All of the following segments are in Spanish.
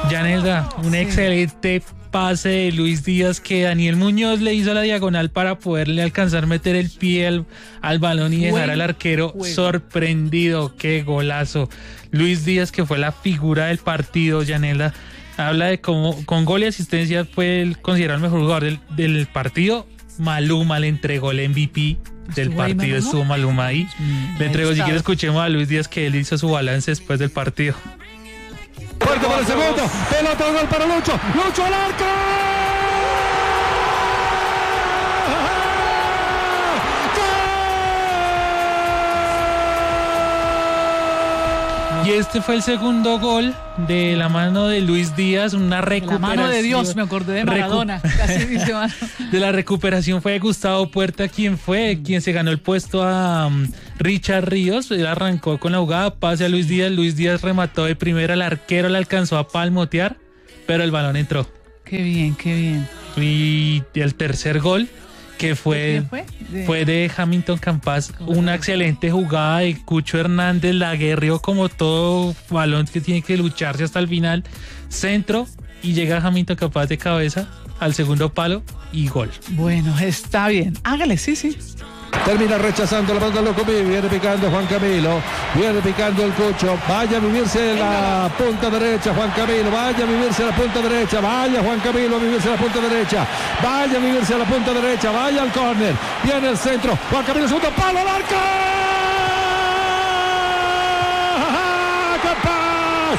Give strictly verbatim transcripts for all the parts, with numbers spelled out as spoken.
Yanelda, un sí. excelente pase de Luis Díaz que Daniel Muñoz le hizo la diagonal para poderle alcanzar meter el pie al, al balón y dejar Buen al arquero juego. sorprendido. ¡Qué golazo! Luis Díaz, que fue la figura del partido, Yanelda, habla de cómo con gol y asistencia fue el considerado el mejor jugador del, del partido. Maluma le entregó el M V P del partido, estuvo Maluma ahí. Mm, le entregó, si quiere escuchemos a Luis Díaz que él hizo su balance después del partido. Fuerte para el segundo, pelota gol para Lucho, Lucho al arco. Y este fue el segundo gol de la mano de Luis Díaz, una recuperación. La mano de Dios, me acordé de Maradona. Recu- Casi dice mano. De la recuperación fue Gustavo Puerta, quien fue, mm. quien se ganó el puesto a um, Richard Ríos. Él arrancó con la jugada, pase a Luis Díaz. Luis Díaz remató de primera, el arquero le alcanzó a palmotear, pero el balón entró. Qué bien, qué bien. Y el tercer gol, que fue, fue? De... fue de Hamilton Campas, una excelente jugada de Cucho Hernández, la aguerrió como todo balón que tiene que lucharse hasta el final, centro, y llega Hamilton Campas de cabeza al segundo palo y gol. Bueno, está bien, hágale, sí, sí. Termina rechazando la banda loco, viene picando Juan Camilo, viene picando el Cucho, vaya a vivirse la punta derecha Juan Camilo, vaya a vivirse la punta derecha, vaya Juan Camilo a vivirse la punta derecha, vaya a vivirse la punta derecha, vaya al córner, viene el centro, Juan Camilo segundo palo al arco. ¡Capaz!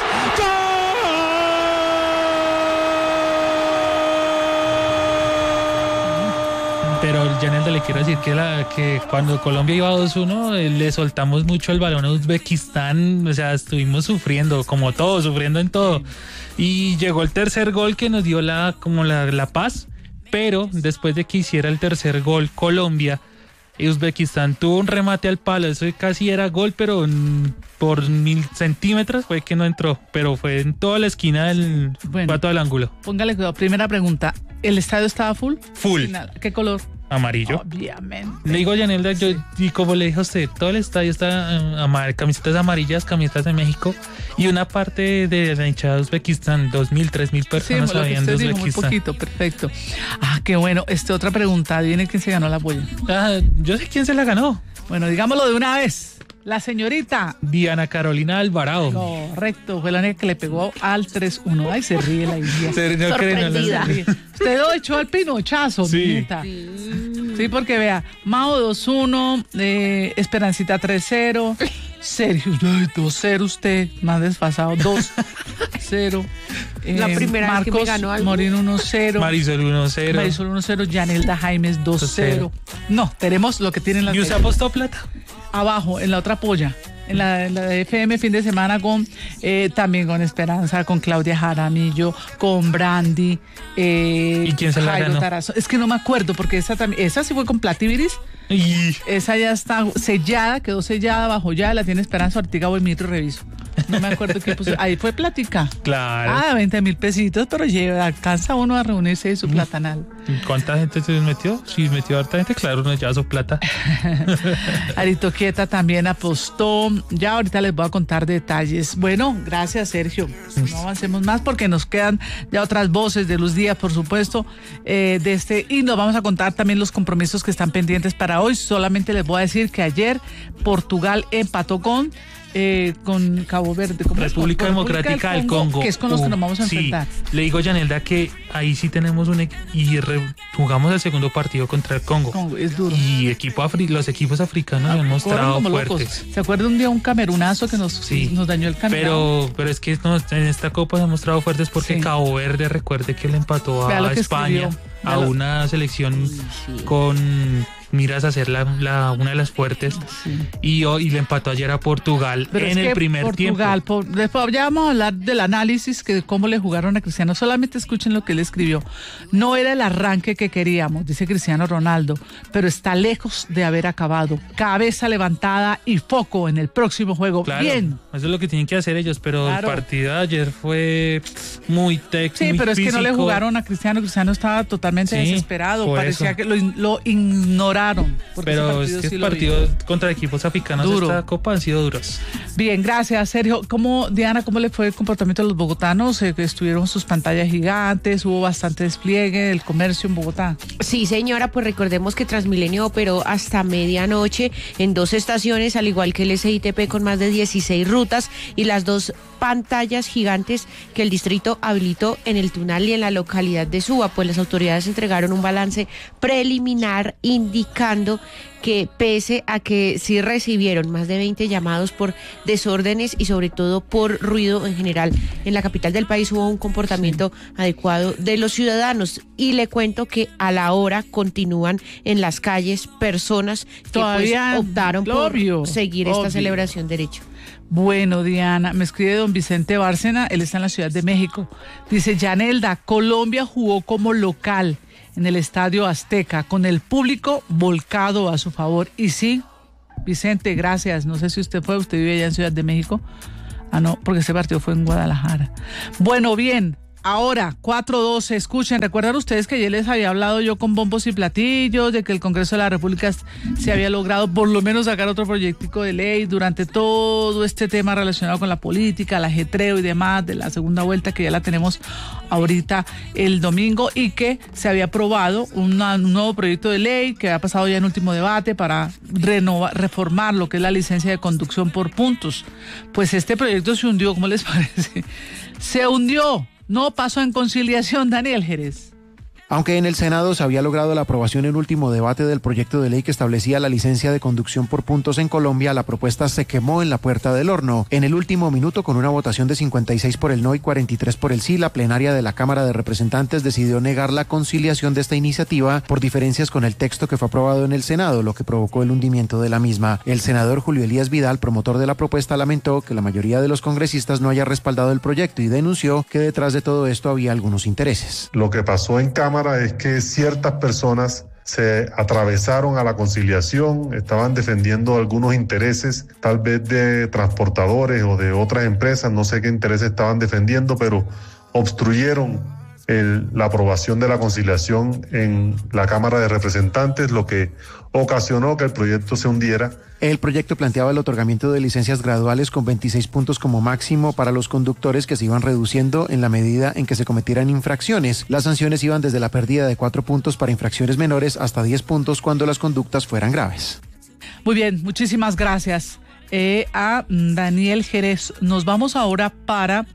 Pero Yanelda, le quiero decir que, la, que cuando Colombia iba dos uno, eh, le soltamos mucho el balón a Uzbekistán, o sea, estuvimos sufriendo, como todo, sufriendo en todo. Y llegó el tercer gol que nos dio la, como la, la paz, pero después de que hiciera el tercer gol Colombia, Uzbekistán tuvo un remate al palo, eso casi era gol, pero por mil centímetros fue que no entró, pero fue en toda la esquina del bueno, pato del ángulo. Póngale cuidado, primera pregunta, ¿el estadio estaba full? Full. ¿Qué color? Amarillo. Obviamente. Le digo, Yanelda, sí. yo, y como le dijo a usted, todo el estadio está amar, camisetas amarillas, camisetas de México y una parte de la hinchada de Uzbekistán, dos mil, tres mil personas sí, habían de Uzbekistán. Uzbekistán. Muy poquito, perfecto. Ah, qué bueno. Este, otra pregunta, ¿viene quién se ganó la polla? Ah, yo sé quién se la ganó. Bueno, digámoslo de una vez. La señorita Diana Carolina Alvarado. Correcto, fue la única que le pegó al tres uno. Ay, se ríe la idea. Se, no creen, no, no, ríe. Usted lo echó al pinochazo, sí. sí. Sí, porque vea, Mao dos uno, eh, Esperancita tres cero, Sergio dos cero usted, más desfasado, dos cero. Eh, la primera Marcos vez que me ganó algo. Morín uno cero. Marisol uno cero. Marisol uno cero, Yanelda Jaimes dos cero. No, tenemos lo que tienen las... ¿Y usted apostó plata? Abajo, en la otra polla. En la, en la de F M fin de semana con eh, también con Esperanza, con Claudia Jaramillo, con Brandy. Eh, ¿Y quién se la Jairo ganó? Tarazo. Es que no me acuerdo porque esa también, esa sí fue con Plativiris. Y... Esa ya está sellada, quedó sellada bajo ya, la tiene Esperanza Ortiga, voy mitro y reviso. No me acuerdo qué puso. Ahí fue plática. Claro. Ah, veinte mil pesitos, pero lleva, alcanza uno a reunirse de su platanal. ¿Cuánta gente se metió? Si metió harta gente, claro, uno lleva su plata. Arito Quieta también apostó. Ya ahorita les voy a contar detalles. Bueno, gracias, Sergio. No avancemos más porque nos quedan ya otras voces de Luz Díaz, por supuesto, eh, de este, y nos vamos a contar también los compromisos que están pendientes para hoy. Solamente les voy a decir que ayer Portugal empató con Eh, con Cabo Verde, ¿cómo República es? Democrática del Congo, Congo, que es con los uh, que nos vamos a sí. enfrentar. Le digo, Yanelda, que ahí sí tenemos un y re, jugamos el segundo partido contra el Congo. Congo es duro. Y equipo afri, los equipos africanos ah, han mostrado fuertes. Locos. ¿Se acuerda un día un camerunazo que nos, sí. nos dañó el camerado? Pero, pero es que no, en esta Copa se han mostrado fuertes porque sí. Cabo Verde, recuerde que le empató a, a España, a una selección sí. con miras a ser la, la, una de las fuertes sí. y, y le empató ayer a Portugal. Pero en el primer Portugal, tiempo. Por, después ya vamos a hablar del análisis que cómo le jugaron a Cristiano. Solamente escuchen lo que él escribió. No era el arranque que queríamos, dice Cristiano Ronaldo, pero está lejos de haber acabado. Cabeza levantada y foco en el próximo juego. Claro, bien. Eso es lo que tienen que hacer ellos, pero claro. el partido de ayer fue muy técnico. Sí, muy pero físico. Es que no le jugaron a Cristiano. Cristiano estaba totalmente sí, desesperado. Parecía eso. que lo, lo ignoraron. Pero es que sí el partido contra equipos africanos de esta Copa han sido duros. Bien, gracias, Sergio. ¿Cómo, Diana, cómo le fue el comportamiento de los bogotanos? Eh, estuvieron sus pantallas gigantes, hubo bastante despliegue del comercio en Bogotá. Sí, señora, pues recordemos que Transmilenio operó hasta medianoche en dos estaciones, al igual que el S I T P con más de dieciséis rutas y las dos pantallas gigantes que el distrito habilitó en el Tunal y en la localidad de Suba, pues las autoridades entregaron un balance preliminar indicando que pese a que sí recibieron más de veinte llamados por desórdenes y sobre todo por ruido en general, en la capital del país hubo un comportamiento sí. adecuado de los ciudadanos. Y le cuento que a la hora continúan en las calles personas que Todavía, pues, optaron obvio, por seguir esta obvio. celebración derecho. Bueno, Diana, me escribe don Vicente Bárcena, él está en la Ciudad de México. Dice, Yanelda, Colombia jugó como local en el Estadio Azteca, con el público volcado a su favor. Y sí, Vicente, gracias. No sé si usted fue, usted vive allá en Ciudad de México. Ah, no, porque ese partido fue en Guadalajara. Bueno, bien. Ahora, cuatro doce, escuchen, recuerdan ustedes que ayer les había hablado yo con bombos y platillos de que el Congreso de la República se había logrado por lo menos sacar otro proyectico de ley durante todo este tema relacionado con la política, el ajetreo y demás de la segunda vuelta que ya la tenemos ahorita el domingo y que se había aprobado una, un nuevo proyecto de ley que ha pasado ya en último debate para renovar, reformar lo que es la licencia de conducción por puntos. Pues este proyecto se hundió, ¿cómo les parece? Se hundió. No pasó en conciliación, Daniel Jerez. Aunque en el Senado se había logrado la aprobación en último debate del proyecto de ley que establecía la licencia de conducción por puntos en Colombia, la propuesta se quemó en la puerta del horno. En el último minuto, con una votación de cincuenta y seis por el no y cuarenta y tres por el sí, la plenaria de la Cámara de Representantes decidió negar la conciliación de esta iniciativa por diferencias con el texto que fue aprobado en el Senado, lo que provocó el hundimiento de la misma. El senador Julio Elías Vidal, promotor de la propuesta, lamentó que la mayoría de los congresistas no haya respaldado el proyecto y denunció que detrás de todo esto había algunos intereses. Lo que pasó en Cámara es que ciertas personas se atravesaron a la conciliación, estaban defendiendo algunos intereses, tal vez de transportadores o de otras empresas, no sé qué intereses estaban defendiendo, pero obstruyeron el, la aprobación de la conciliación en la Cámara de Representantes, lo que ocasionó que el proyecto se hundiera. El proyecto planteaba el otorgamiento de licencias graduales con veintiséis puntos como máximo para los conductores que se iban reduciendo en la medida en que se cometieran infracciones. Las sanciones iban desde la pérdida de cuatro puntos para infracciones menores hasta diez puntos cuando las conductas fueran graves. Muy bien, muchísimas gracias eh, a Daniel Jerez. Nos vamos ahora para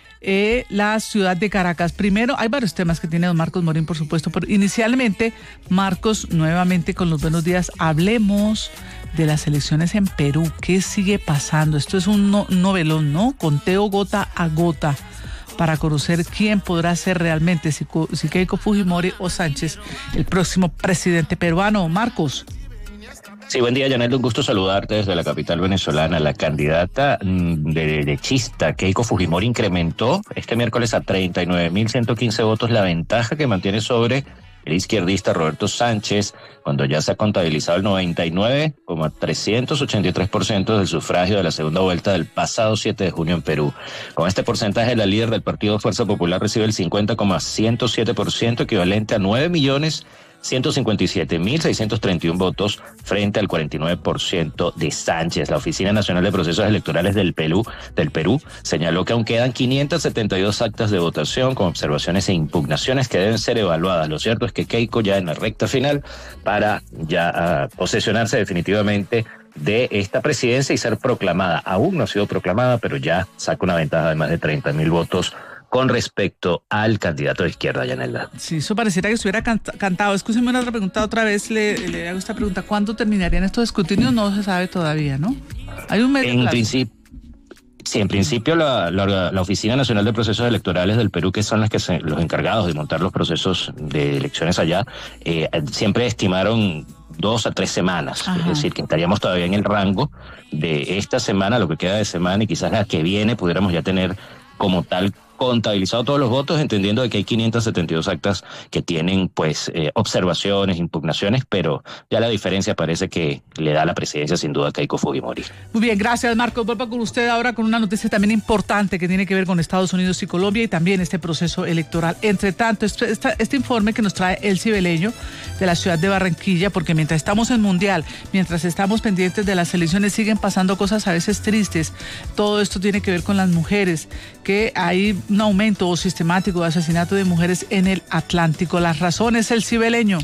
eh, la ciudad de Caracas. Primero, hay varios temas que tiene don Marcos Morín, por supuesto, pero inicialmente, Marcos, nuevamente con los buenos días, hablemos de las elecciones en Perú. ¿Qué sigue pasando? Esto es un no, novelón, ¿no? Conteo gota a gota para conocer quién podrá ser realmente, si, si Keiko Fujimori o Sánchez, el próximo presidente peruano. Marcos. Sí, buen día, Yanel, un gusto saludarte desde la capital venezolana. La candidata derechista Keiko Fujimori incrementó este miércoles a treinta y nueve mil ciento quince votos la ventaja que mantiene sobre el izquierdista Roberto Sánchez, cuando ya se ha contabilizado el noventa y nueve coma trescientos ochenta y tres por ciento del sufragio de la segunda vuelta del pasado siete de junio en Perú. Con este porcentaje, la líder del partido Fuerza Popular recibe el cincuenta coma ciento siete por ciento, equivalente a nueve millones ciento cincuenta y siete mil seiscientos treinta y uno votos frente al cuarenta y nueve por ciento de Sánchez. La Oficina Nacional de Procesos Electorales del Perú, del Perú señaló que aún quedan quinientas setenta y dos actas de votación con observaciones e impugnaciones que deben ser evaluadas. Lo cierto es que Keiko ya en la recta final para ya uh, posesionarse definitivamente de esta presidencia y ser proclamada. Aún no ha sido proclamada, pero ya saca una ventaja de más de treinta mil votos con respecto al candidato de izquierda, Yanelda. Sí, eso pareciera que estuviera canta- cantado. Escúcheme una otra pregunta, otra vez le, le hago esta pregunta. ¿Cuándo terminarían estos escrutinios? No se sabe todavía, ¿no? Hay un mes de En principio, sí, en principio la, la, la Oficina Nacional de Procesos Electorales del Perú, que son las que se, los encargados de montar los procesos de elecciones allá, eh, siempre estimaron dos a tres semanas. Ajá. Es decir, que estaríamos todavía en el rango de esta semana, lo que queda de semana y quizás la que viene pudiéramos ya tener como tal contabilizado todos los votos, entendiendo de que hay quinientas setenta y dos actas que tienen pues eh, observaciones, impugnaciones, pero ya la diferencia parece que le da la presidencia sin duda a Keiko Fujimori. Muy bien, gracias Marcos. Vuelvo con usted ahora con una noticia también importante que tiene que ver con Estados Unidos y Colombia y también este proceso electoral. Entre tanto, este, este informe que nos trae Elsie Beleño de la ciudad de Barranquilla, porque mientras estamos en Mundial, mientras estamos pendientes de las elecciones, siguen pasando cosas a veces tristes. Todo esto tiene que ver con las mujeres, que hay un aumento sistemático de asesinato de mujeres en el Atlántico. Las razones, Elsie Beleño.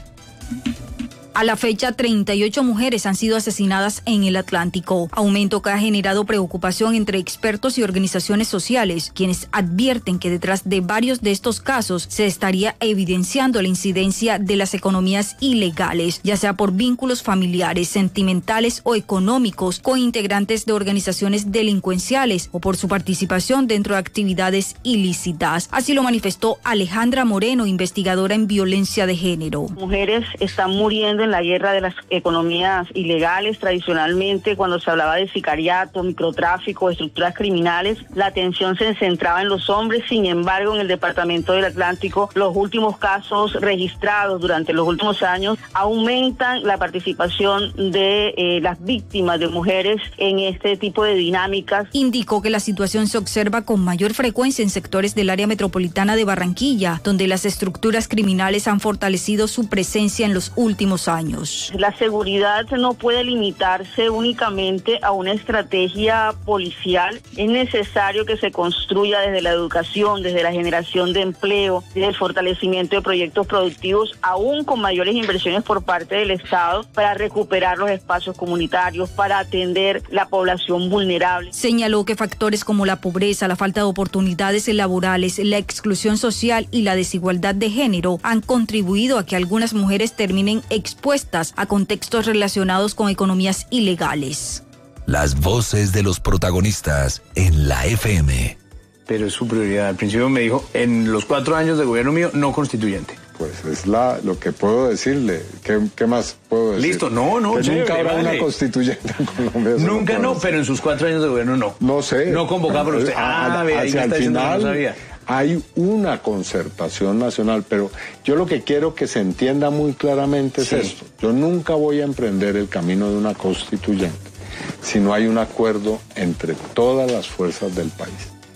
A la fecha, treinta y ocho mujeres han sido asesinadas en el Atlántico, aumento que ha generado preocupación entre expertos y organizaciones sociales, quienes advierten que detrás de varios de estos casos se estaría evidenciando la incidencia de las economías ilegales, ya sea por vínculos familiares, sentimentales o económicos con integrantes de organizaciones delincuenciales o por su participación dentro de actividades ilícitas. Así lo manifestó Alejandra Moreno, investigadora en violencia de género. Mujeres están muriendo en la guerra de las economías ilegales. Tradicionalmente, cuando se hablaba de sicariato, microtráfico, estructuras criminales, la atención se centraba en los hombres. Sin embargo, en el departamento del Atlántico, los últimos casos registrados durante los últimos años aumentan la participación de eh, las víctimas de mujeres en este tipo de dinámicas. Indicó que la situación se observa con mayor frecuencia en sectores del área metropolitana de Barranquilla, donde las estructuras criminales han fortalecido su presencia en los últimos años. La seguridad no puede limitarse únicamente a una estrategia policial. Es necesario que se construya desde la educación, desde la generación de empleo, desde el fortalecimiento de proyectos productivos, aún con mayores inversiones por parte del Estado, para recuperar los espacios comunitarios, para atender la población vulnerable. Señaló que factores como la pobreza, la falta de oportunidades laborales, la exclusión social y la desigualdad de género han contribuido a que algunas mujeres terminen expuestas a contextos relacionados con economías ilegales. Las voces de los protagonistas en la F M. Pero es su prioridad. Al principio me dijo, en los cuatro años de gobierno mío, no constituyente. Pues es la lo que puedo decirle. ¿Qué, qué más puedo decir? Listo, no, no. Que chévere, nunca habrá vale. una constituyente en Colombia. Nunca no, pero en sus cuatro años de gobierno no. No sé. No convocaba por usted. Ah, vea, ahí me está diciendo que no sabía. Hay una concertación nacional, pero yo lo que quiero que se entienda muy claramente sí. es esto. Yo nunca voy a emprender el camino de una constituyente si no hay un acuerdo entre todas las fuerzas del país.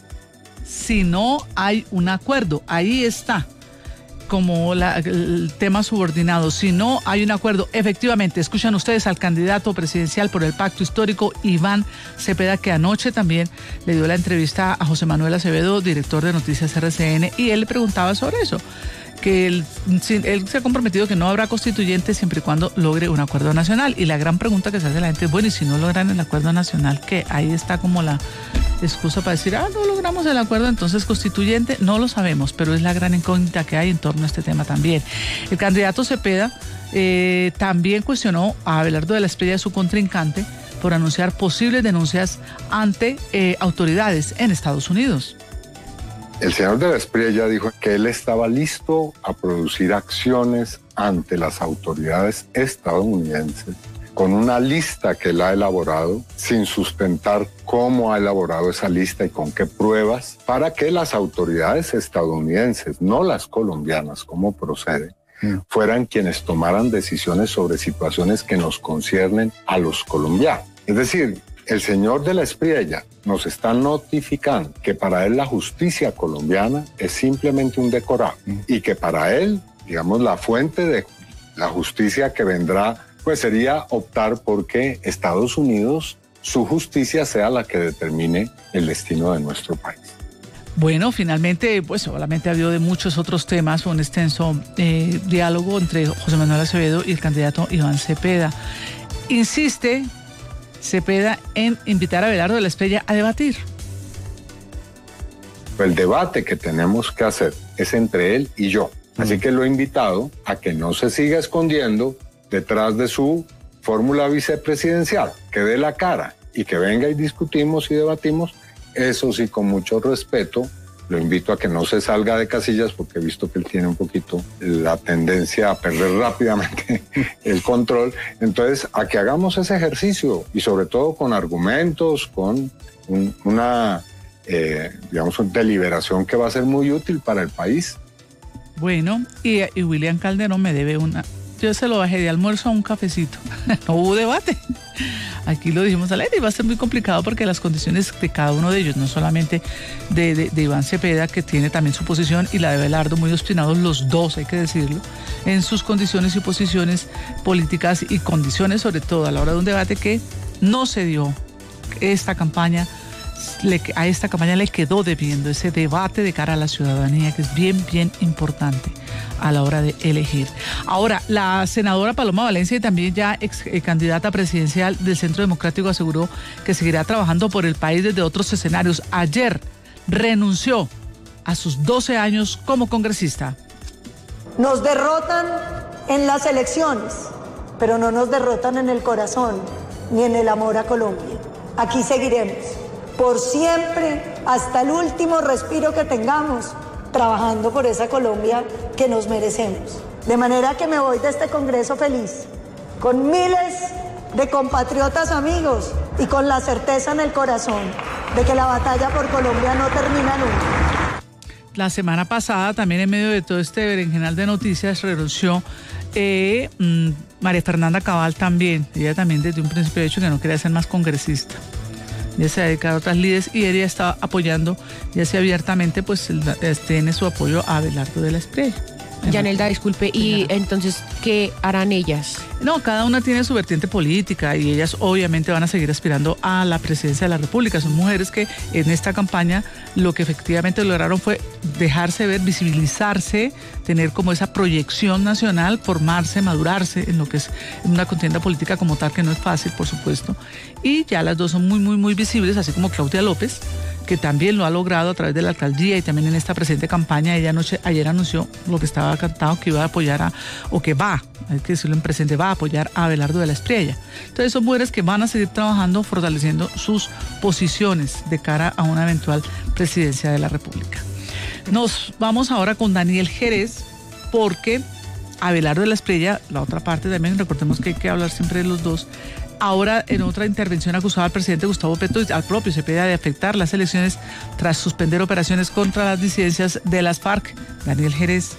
Si no hay un acuerdo, ahí está, como la, el tema subordinado. Si no hay un acuerdo, efectivamente, escuchan ustedes al candidato presidencial por el Pacto Histórico, Iván Cepeda, que anoche también le dio la entrevista a José Manuel Acevedo, director de Noticias R C N, y él le preguntaba sobre eso, que él, él se ha comprometido que no habrá constituyente siempre y cuando logre un acuerdo nacional. Y la gran pregunta que se hace la gente es, bueno, y si no logran el acuerdo nacional, ¿qué? Ahí está como la excusa para decir, ah, no logramos el acuerdo, entonces constituyente, no lo sabemos, pero es la gran incógnita que hay en torno a este tema también. El candidato Cepeda eh, también cuestionó a Abelardo de la Espriella, su contrincante, por anunciar posibles denuncias ante eh, autoridades en Estados Unidos. El señor de la Espriella dijo que él estaba listo a producir acciones ante las autoridades estadounidenses con una lista que él ha elaborado, sin sustentar cómo ha elaborado esa lista y con qué pruebas, para que las autoridades estadounidenses, no las colombianas, como procede, mm. fueran quienes tomaran decisiones sobre situaciones que nos conciernen a los colombianos. Es decir, el señor de la Espriella nos está notificando que para él la justicia colombiana es simplemente un decorado mm. y que para él, digamos, la fuente de la justicia que vendrá pues sería optar por que Estados Unidos, su justicia sea la que determine el destino de nuestro país. Bueno, finalmente, pues solamente ha habido de muchos otros temas, un extenso eh, diálogo entre José Manuel Acevedo y el candidato Iván Cepeda. Insiste Cepeda en invitar a Abelardo de la Espriella a debatir. El debate que tenemos que hacer es entre él y yo. Así que lo he invitado a que no se siga escondiendo detrás de su fórmula vicepresidencial, que dé la cara y que venga y discutimos y debatimos. Eso sí, con mucho respeto, lo invito a que no se salga de casillas, porque he visto que él tiene un poquito la tendencia a perder rápidamente el control. Entonces, a que hagamos ese ejercicio y sobre todo con argumentos, con un, una eh, digamos, deliberación que va a ser muy útil para el país. Bueno, y, y William Calderón me debe una... Yo se lo bajé de almuerzo a un cafecito. No hubo debate. Aquí lo dijimos al aire y va a ser muy complicado porque las condiciones de cada uno de ellos, no solamente de, de, de Iván Cepeda, que tiene también su posición, y la de Abelardo, muy obstinados los dos, hay que decirlo, en sus condiciones y posiciones políticas y condiciones, sobre todo a la hora de un debate que no se dio. Esta campaña, le, a esta campaña le quedó debiendo ese debate de cara a la ciudadanía, que es bien, bien importante a la hora de elegir. Ahora, la senadora Paloma Valencia, y también ya ex eh, candidata presidencial del Centro Democrático, aseguró que seguirá trabajando por el país desde otros escenarios. Ayer renunció a sus doce años como congresista. Nos derrotan en las elecciones, pero no nos derrotan en el corazón ni en el amor a Colombia. Aquí seguiremos, por siempre, hasta el último respiro que tengamos, trabajando por esa Colombia que nos merecemos. De manera que me voy de este Congreso feliz, con miles de compatriotas amigos y con la certeza en el corazón de que la batalla por Colombia no termina nunca. La semana pasada, también en medio de todo este berenjenal de noticias, renunció eh, mmm, María Fernanda Cabal también. Ella también desde un principio ha dicho que no quería ser más congresista. Ya se ha dedicado a otras líderes y ella está apoyando, ya sea abiertamente, pues tiene su apoyo a Abelardo de la Espriella. Yanelda, disculpe, ¿y entonces qué harán ellas? No, cada una tiene su vertiente política y ellas obviamente van a seguir aspirando a la presidencia de la República. Son mujeres que en esta campaña lo que efectivamente lograron fue dejarse ver, visibilizarse, tener como esa proyección nacional, formarse, madurarse en lo que es una contienda política como tal, que no es fácil, por supuesto. Y ya las dos son muy, muy, muy visibles, así como Claudia López, que también lo ha logrado a través de la alcaldía y también en esta presente campaña. Ella anoche, ayer anunció lo que estaba cantado, que iba a apoyar a, o que va, hay que decirlo en presente, va a apoyar a Abelardo de la Espriella. Entonces son mujeres que van a seguir trabajando, fortaleciendo sus posiciones de cara a una eventual presidencia de la República. Nos vamos ahora con Daniel Jerez, porque Abelardo de la Espriella, la otra parte también, recordemos que hay que hablar siempre de los dos. Ahora, en otra intervención, acusaba al presidente Gustavo Petro y al propio Cepeda de afectar las elecciones tras suspender operaciones contra las disidencias de las FARC. Daniel Jerez.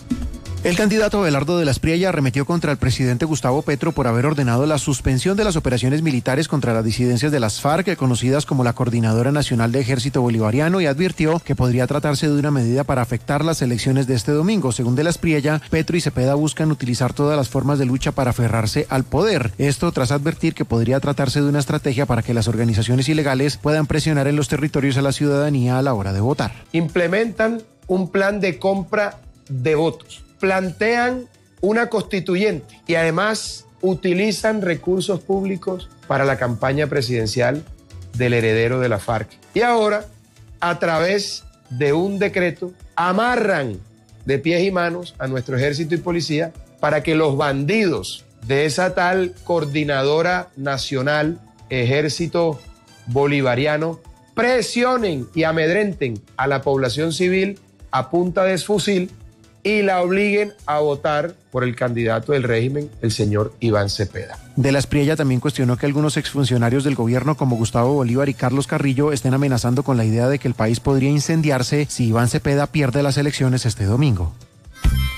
El candidato Abelardo de la Espriella arremetió contra el presidente Gustavo Petro por haber ordenado la suspensión de las operaciones militares contra las disidencias de las FARC, conocidas como la Coordinadora Nacional de Ejército Bolivariano, y advirtió que podría tratarse de una medida para afectar las elecciones de este domingo. Según de la Espriella, Petro y Cepeda buscan utilizar todas las formas de lucha para aferrarse al poder. Esto tras advertir que podría tratarse de una estrategia para que las organizaciones ilegales puedan presionar en los territorios a la ciudadanía a la hora de votar. Implementan un plan de compra de votos. Plantean una constituyente y además utilizan recursos públicos para la campaña presidencial del heredero de la FARC. Y ahora, a través de un decreto, amarran de pies y manos a nuestro ejército y policía para que los bandidos de esa tal Coordinadora Nacional Ejército Bolivariano presionen y amedrenten a la población civil a punta de fusil y la obliguen a votar por el candidato del régimen, el señor Iván Cepeda. De la Espriella también cuestionó que algunos exfuncionarios del gobierno como Gustavo Bolívar y Carlos Carrillo estén amenazando con la idea de que el país podría incendiarse si Iván Cepeda pierde las elecciones este domingo.